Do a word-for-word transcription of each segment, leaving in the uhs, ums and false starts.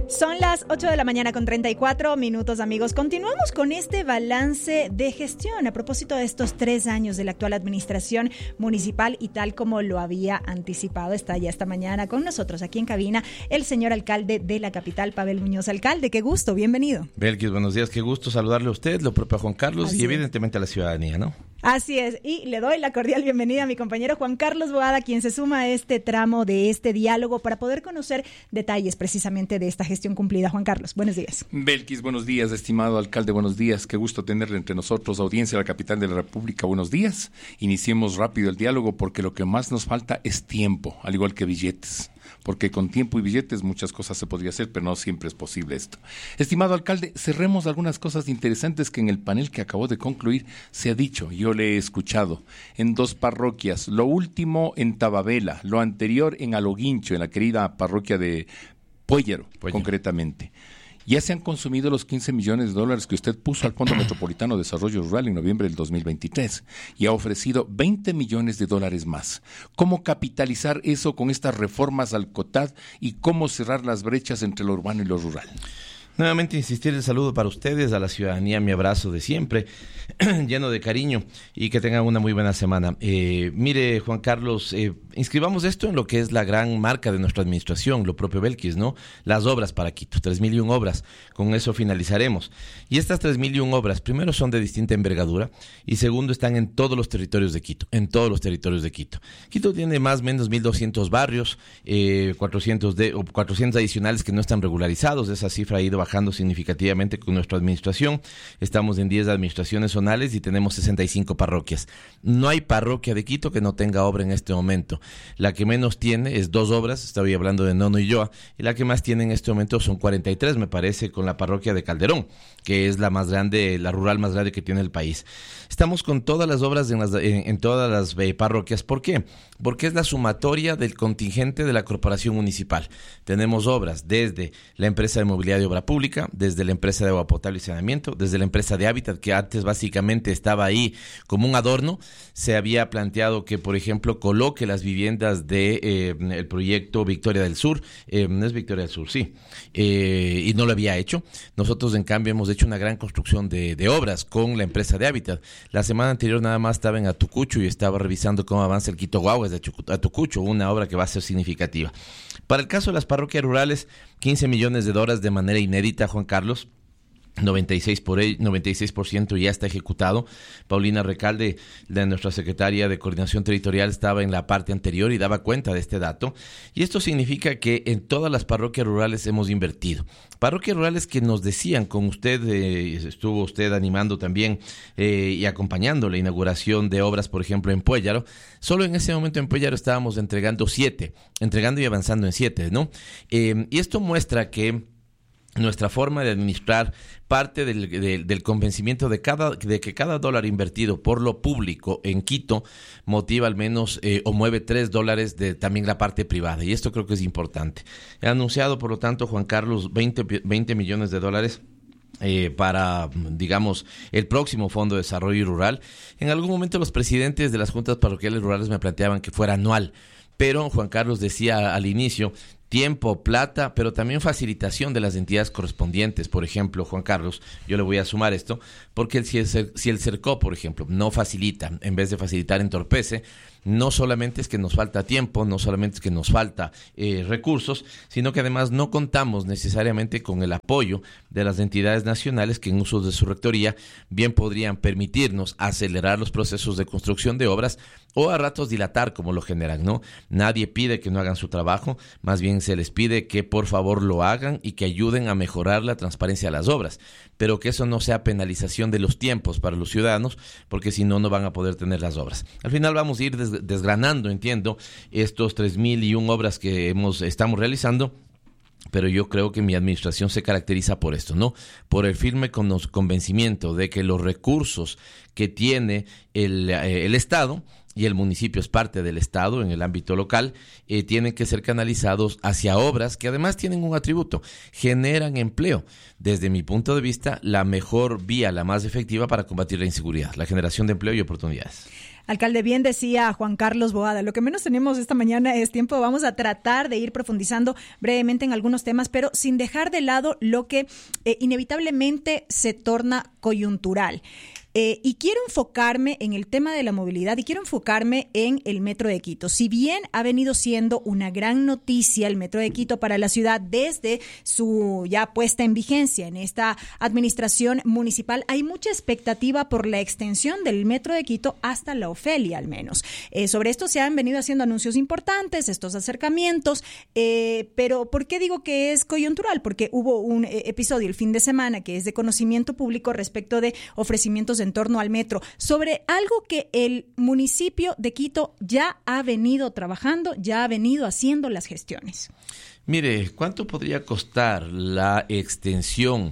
Son las ocho de la mañana con treinta y cuatro minutos, amigos. Continuamos con este balance de gestión a propósito de estos tres años de la actual administración municipal y tal como lo había anticipado. Está ya esta mañana con nosotros aquí en cabina el señor alcalde de la capital, Pavel Muñoz. Alcalde, qué gusto, bienvenido. Belkis, buenos días, qué gusto saludarle a usted, lo propio a Juan Carlos Así y es. evidentemente a la ciudadanía, ¿no? Así es, y le doy la cordial bienvenida a mi compañero Juan Carlos Boada, quien se suma a este tramo de este diálogo para poder conocer detalles precisamente de esta gestión cumplida. Juan Carlos, buenos días. Belkis, buenos días, estimado alcalde, buenos días, qué gusto tenerle entre nosotros, audiencia de la capital de la República, buenos días. Iniciemos rápido el diálogo porque lo que más nos falta es tiempo, al igual que billetes. Porque con tiempo y billetes muchas cosas se podría hacer, pero no siempre es posible esto. Estimado alcalde, cerremos algunas cosas interesantes que en el panel que acabó de concluir se ha dicho, yo le he escuchado, en dos parroquias, lo último en Tababela, lo anterior en Aloguincho, en la querida parroquia de Puellero, Puellero. concretamente. Ya se han consumido los quince millones de dólares que usted puso al Fondo Metropolitano de Desarrollo Rural en noviembre del dos mil veintitrés y ha ofrecido veinte millones de dólares más. ¿Cómo capitalizar eso con estas reformas al COTAD y cómo cerrar las brechas entre lo urbano y lo rural? Nuevamente insistir el saludo para ustedes, a la ciudadanía, mi abrazo de siempre, lleno de cariño y que tengan una muy buena semana. Eh, mire, Juan Carlos, eh, inscribamos esto en lo que es la gran marca de nuestra administración, lo propio Belkis, ¿no? Las obras para Quito, tres mil y un obras, con eso finalizaremos. Y estas tres mil y un obras, primero son de distinta envergadura y segundo están en todos los territorios de Quito, en todos los territorios de Quito. Quito tiene más o menos mil doscientos barrios, eh, cuatrocientos, de, o cuatrocientos adicionales que no están regularizados, esa cifra ha ido bajando bajando significativamente con nuestra administración. Estamos en diez administraciones zonales y tenemos sesenta y cinco parroquias. No hay parroquia de Quito que no tenga obra en este momento. La que menos tiene es dos obras, estoy hablando de Nono y Yoa, y la que más tiene en este momento son cuarenta y tres, me parece, con la parroquia de Calderón, que es la más grande, la rural más grande que tiene el país. Estamos con todas las obras en, las, en, en todas las eh, parroquias. ¿Por qué? Porque es la sumatoria del contingente de la corporación municipal. Tenemos obras desde la empresa de movilidad y obra pública, desde la empresa de agua potable y saneamiento, desde la empresa de hábitat, que antes básicamente estaba ahí como un adorno. Se había planteado que, por ejemplo, coloque las viviendas de eh, el proyecto Victoria del Sur, eh, no es Victoria del Sur, sí, eh, y no lo había hecho. Nosotros, en cambio, hemos hecho una gran construcción de, de obras con la empresa de hábitat. La semana anterior nada más estaba en Atucucho y estaba revisando cómo avanza el Quito Guaguas de Atucucho, una obra que va a ser significativa. Para el caso de las parroquias rurales, quince millones de dólares de manera inédita, Juan Carlos. noventa y seis por ciento, noventa y seis por ciento ya está ejecutado. Paulina Recalde, de nuestra secretaria de Coordinación Territorial, estaba en la parte anterior y daba cuenta de este dato. Y esto significa que en todas las parroquias rurales hemos invertido. Parroquias rurales que nos decían, con usted, eh, estuvo usted animando también eh, y acompañando la inauguración de obras, por ejemplo, en Puellaro. Solo en ese momento en Puellaro estábamos entregando siete, entregando y avanzando en siete, ¿no? Eh, y esto muestra que nuestra forma de administrar parte del, del, del convencimiento de cada de que cada dólar invertido por lo público en Quito motiva al menos eh, o mueve tres dólares de también la parte privada, y esto creo que es importante. He anunciado, por lo tanto, Juan Carlos, veinte millones de dólares Eh, para, digamos, el próximo Fondo de Desarrollo Rural. En algún momento los presidentes de las juntas parroquiales rurales me planteaban que fuera anual, pero Juan Carlos decía al inicio, tiempo, plata, pero también facilitación de las entidades correspondientes. Por ejemplo, Juan Carlos, yo le voy a sumar esto, porque si el, si el CERCO, por ejemplo, no facilita, en vez de facilitar entorpece, no solamente es que nos falta tiempo, no solamente es que nos falta eh, recursos, sino que además no contamos necesariamente con el apoyo de las entidades nacionales que en uso de su rectoría bien podrían permitirnos acelerar los procesos de construcción de obras o a ratos dilatar como lo generan, ¿no? Nadie pide que no hagan su trabajo, más bien se les pide que por favor lo hagan y que ayuden a mejorar la transparencia de las obras, pero que eso no sea penalización de los tiempos para los ciudadanos, porque si no, no van a poder tener las obras. Al final vamos a ir des- desgranando, entiendo, estos tres mil y un obras que hemos estamos realizando, pero yo creo que mi administración se caracteriza por esto, ¿no? Por el firme convencimiento de que los recursos que tiene el, eh, el Estado, y el municipio es parte del Estado en el ámbito local, eh, tienen que ser canalizados hacia obras que además tienen un atributo, generan empleo. Desde mi punto de vista, la mejor vía, la más efectiva para combatir la inseguridad, la generación de empleo y oportunidades. Alcalde, bien decía Juan Carlos Boada, lo que menos tenemos esta mañana es tiempo. Vamos a tratar de ir profundizando brevemente en algunos temas, pero sin dejar de lado lo que eh, inevitablemente se torna coyuntural. Eh, y quiero enfocarme en el tema de la movilidad y quiero enfocarme en el Metro de Quito. Si bien ha venido siendo una gran noticia el Metro de Quito para la ciudad desde su ya puesta en vigencia en esta administración municipal, hay mucha expectativa por la extensión del Metro de Quito hasta la Ofelia, al menos. Eh, sobre esto se han venido haciendo anuncios importantes, estos acercamientos, eh, pero ¿por qué digo que es coyuntural? Porque hubo un eh, episodio el fin de semana que es de conocimiento público respecto de ofrecimientos de en torno al metro, sobre algo que el municipio de Quito ya ha venido trabajando, ya ha venido haciendo las gestiones. Mire, ¿cuánto podría costar la extensión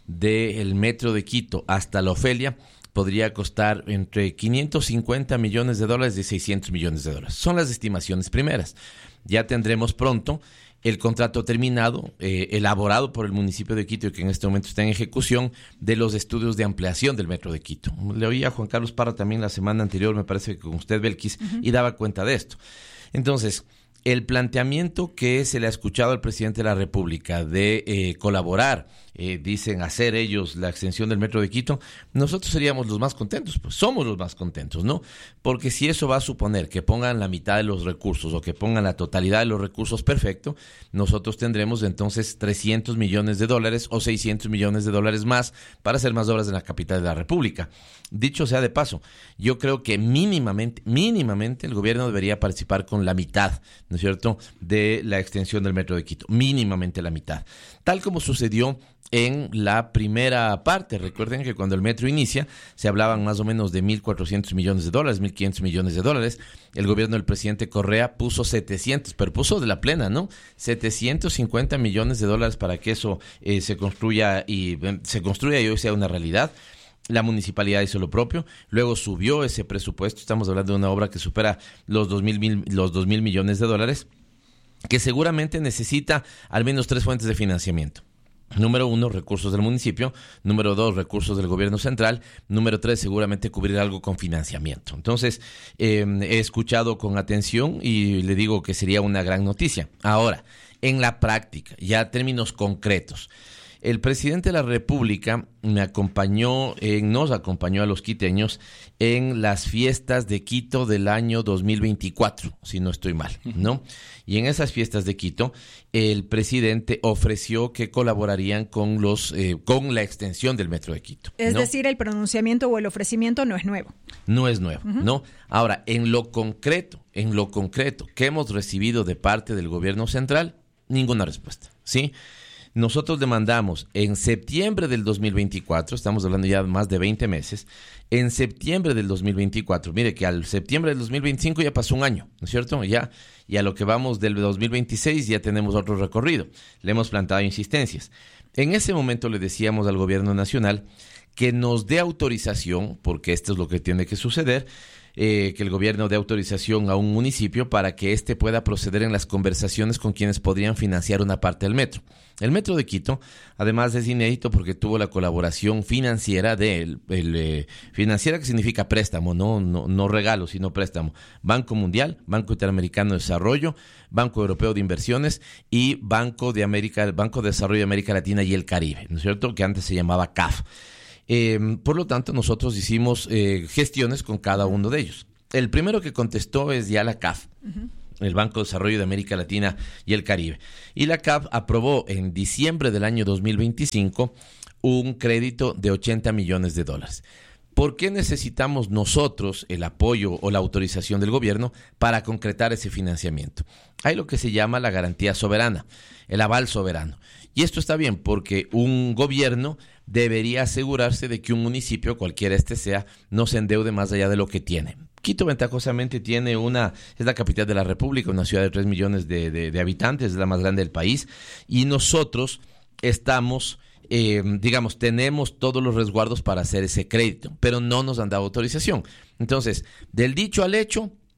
del metro de Quito hasta la Ofelia? Podría costar entre quinientos cincuenta millones de dólares y seiscientos millones de dólares. Son las estimaciones primeras. Ya tendremos pronto el contrato terminado, eh, elaborado por el municipio de Quito y que en este momento está en ejecución, de los estudios de ampliación del metro de Quito. Le oí a Juan Carlos Parra también la semana anterior, me parece que con usted, Belkis, uh-huh. y daba cuenta de esto. Entonces, el planteamiento que se le ha escuchado al presidente de la República de eh, colaborar, eh, dicen hacer ellos la extensión del metro de Quito, nosotros seríamos los más contentos, pues somos los más contentos, ¿no? Porque si eso va a suponer que pongan la mitad de los recursos o que pongan la totalidad de los recursos, perfecto, nosotros tendremos entonces trescientos millones de dólares o seiscientos millones de dólares más para hacer más obras en la capital de la República. Dicho sea de paso, yo creo que mínimamente, mínimamente el gobierno debería participar con la mitad, ¿no es cierto?, de la extensión del metro de Quito, mínimamente la mitad, tal como sucedió en la primera parte. Recuerden que cuando el metro inicia se hablaban más o menos de mil cuatrocientos millones de dólares, mil quinientos millones de dólares. El gobierno del presidente Correa puso setecientos, pero puso de la plena, ¿no? setecientos cincuenta millones de dólares para que eso eh, se construya y eh, se construya y hoy sea una realidad. La municipalidad hizo lo propio, luego subió ese presupuesto, estamos hablando de una obra que supera los dos mil, los dos mil millones de dólares, que seguramente necesita al menos tres fuentes de financiamiento. Número uno, recursos del municipio. Número dos, recursos del gobierno central. Número tres, seguramente cubrir algo con financiamiento. Entonces, eh, he escuchado con atención y le digo que sería una gran noticia. Ahora, en la práctica, ya a términos concretos, el presidente de la República me acompañó, eh, nos acompañó a los quiteños en las fiestas de Quito del año dos mil veinticuatro, si no estoy mal, ¿no? Y en esas fiestas de Quito, el presidente ofreció que colaborarían con los, eh, con la extensión del metro de Quito, Es ¿no? decir, el pronunciamiento o el ofrecimiento no es nuevo. No es nuevo, uh-huh. ¿no? Ahora, en lo concreto, en lo concreto que hemos recibido de parte del gobierno central, ninguna respuesta, ¿sí? Nosotros demandamos en septiembre del dos mil veinticuatro, estamos hablando ya de más de veinte meses, en septiembre del dos mil veinticuatro, mire que al septiembre del dos mil veinticinco ya pasó un año, ¿no es cierto? Ya, y a lo que vamos del dos mil veintiséis ya tenemos otro recorrido, le hemos plantado insistencias. En ese momento le decíamos al gobierno nacional que nos dé autorización, porque esto es lo que tiene que suceder, Eh, que el gobierno dé autorización a un municipio para que éste pueda proceder en las conversaciones con quienes podrían financiar una parte del metro. El metro de Quito, además, es inédito porque tuvo la colaboración financiera de el, el, eh, financiera que significa préstamo, no, no, no regalo, sino préstamo. Banco Mundial, Banco Interamericano de Desarrollo, Banco Europeo de Inversiones y Banco de América, Banco de Desarrollo de América Latina y el Caribe, ¿no es cierto?, que antes se llamaba C A F. Eh, por lo tanto, nosotros hicimos eh, gestiones con cada uno de ellos. El primero que contestó es ya la C A F, uh-huh. el Banco de Desarrollo de América Latina y el Caribe. Y la C A F aprobó en diciembre del año dos mil veinticinco un crédito de ochenta millones de dólares. ¿Por qué necesitamos nosotros el apoyo o la autorización del gobierno para concretar ese financiamiento? Hay lo que se llama la garantía soberana, el aval soberano. Y esto está bien porque un gobierno debería asegurarse de que un municipio, cualquiera este sea, no se endeude más allá de lo que tiene. Quito ventajosamente tiene una, es la capital de la República, una ciudad de tres millones de, de, de habitantes, es la más grande del país, y nosotros estamos, eh, digamos, tenemos todos los resguardos para hacer ese crédito, pero no nos han dado autorización. Entonces, del dicho al hecho,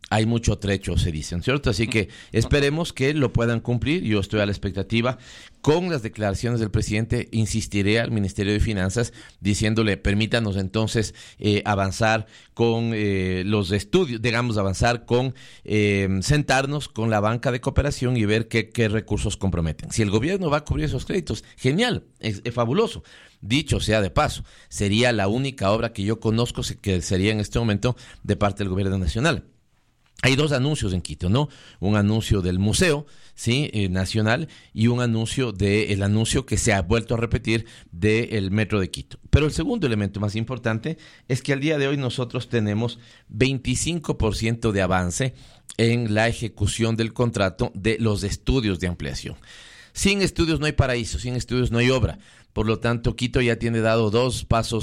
hay mucho trecho, se dicen, ¿cierto? Así que esperemos que lo puedan cumplir. Yo estoy a la expectativa. Con las declaraciones del presidente, insistiré al Ministerio de Finanzas diciéndole, permítanos entonces eh, avanzar con eh, los estudios, digamos, avanzar con, eh, sentarnos con la banca de cooperación y ver qué, qué recursos comprometen. Si el gobierno va a cubrir esos créditos, genial, es, es fabuloso. Dicho sea de paso, sería la única obra que yo conozco que sería en este momento de parte del gobierno nacional. Hay dos anuncios en Quito, ¿no? Un anuncio del museo, sí, eh, nacional, y un anuncio de el anuncio que se ha vuelto a repetir del Metro de Quito. Pero el segundo elemento más importante es que al día de hoy nosotros tenemos veinticinco por ciento de avance en la ejecución del contrato de los estudios de ampliación. Sin estudios no hay paraíso, sin estudios no hay obra. Por lo tanto, Quito ya tiene dado dos pasos